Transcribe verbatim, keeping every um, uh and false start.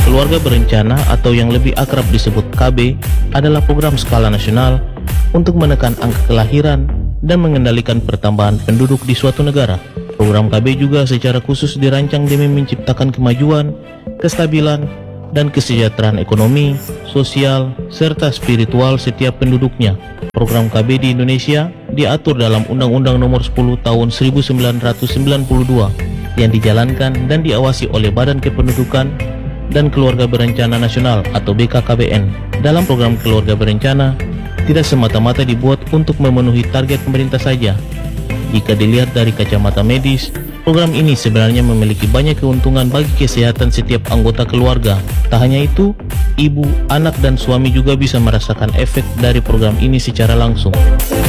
Keluarga Berencana atau yang lebih akrab disebut K B adalah program skala nasional untuk menekan angka kelahiran dan mengendalikan pertambahan penduduk di suatu negara. Program K B juga secara khusus dirancang demi menciptakan kemajuan, kestabilan, dan kesejahteraan ekonomi, sosial, serta spiritual setiap penduduknya. Program K B di Indonesia diatur dalam Undang-Undang Nomor sepuluh Tahun seribu sembilan ratus sembilan puluh dua yang dijalankan dan diawasi oleh Badan Kependudukan dan Keluarga Berencana Nasional atau B K K B N. Dalam program Keluarga Berencana tidak semata-mata dibuat untuk memenuhi target pemerintah saja. Jika dilihat dari kacamata medis, program ini sebenarnya memiliki banyak keuntungan bagi kesehatan setiap anggota keluarga. Tak hanya itu, ibu, anak, dan suami juga bisa merasakan efek dari program ini secara langsung.